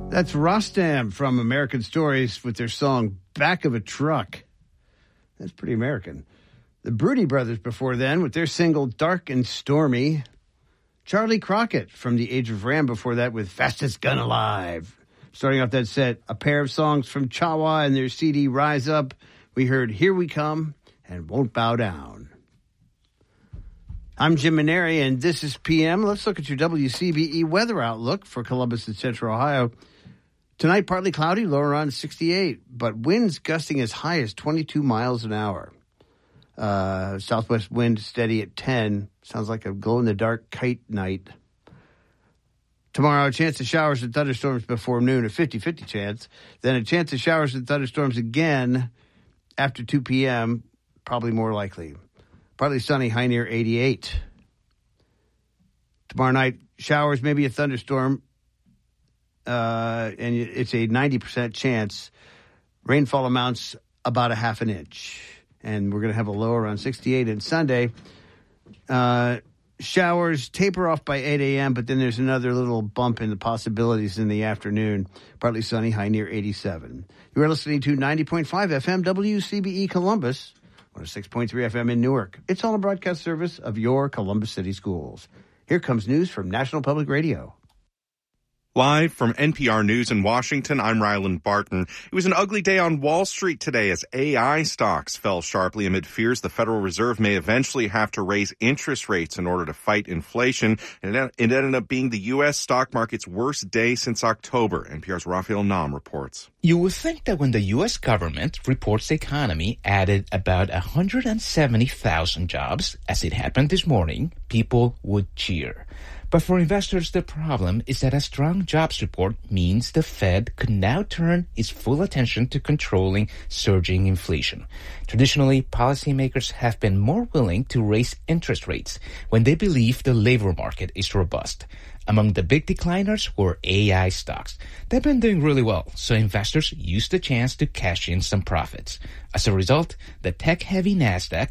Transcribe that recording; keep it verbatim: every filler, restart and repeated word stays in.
That's Rostam from American Stories with their song Back of a Truck. That's pretty American. The Broody Brothers before then with their single Dark and Stormy. Charlie Crockett from The Age of Ram before that with Fastest Gun Alive. Starting off that set, a pair of songs from Chawa and their C D Rise Up. We heard Here We Come and Won't Bow Down. I'm Jim Maneri, and this is P M. Let's look at your W C B E weather outlook for Columbus and Central Ohio. Tonight, partly cloudy, low around sixty-eight, but winds gusting as high as twenty-two miles an hour. Uh, southwest wind steady at ten. Sounds like a glow-in-the-dark kite night. Tomorrow, a chance of showers and thunderstorms before noon, a fifty-fifty chance. Then a chance of showers and thunderstorms again after two p.m., probably more likely. Partly sunny, high near eighty-eight. Tomorrow night, showers, maybe a thunderstorm, uh, and it's a ninety percent chance. Rainfall amounts about a half an inch. And we're going to have a low around sixty-eight. And Sunday, uh, showers taper off by eight a.m., but then there's another little bump in the possibilities in the afternoon. Partly sunny, high near eighty-seven. You are listening to ninety point five F M W C B E Columbus, one oh six point three F M in Newark. It's all a broadcast service of your Columbus City Schools. Here comes news from National Public Radio. Live from N P R News in Washington, I'm Ryland Barton. It was an ugly day on Wall Street today as A I stocks fell sharply amid fears the Federal Reserve may eventually have to raise interest rates in order to fight inflation. And it ended up being the U S stock market's worst day since October. N P R's Raphael Nam reports. You would think that when the U S government reports the economy added about one hundred seventy thousand jobs, as it happened this morning, people would cheer. But for investors, the problem is that a strong jobs report means the Fed could now turn its full attention to controlling surging inflation. Traditionally, policymakers have been more willing to raise interest rates when they believe the labor market is robust. Among the big decliners were A I stocks. They've been doing really well, so investors used the chance to cash in some profits. As a result, the tech-heavy NASDAQ